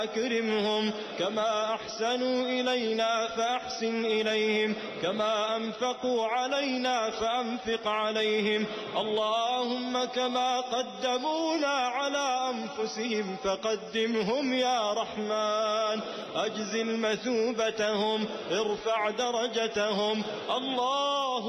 أكرمهم كما أحسنوا إلينا فأحسن إليهم، كما أنفقوا علينا فأنفق عليهم. اللهم كما قدمونا على أنفسهم فقدمهم يا رحمن، أجزل مثوبتهم، ارفع درجتهم.